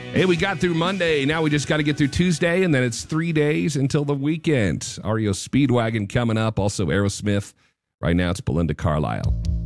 Hey, we got through Monday. Now we just got to get through Tuesday, and then it's 3 days until the weekend. REO Speedwagon coming up. Also Aerosmith. Right now it's Belinda Carlisle.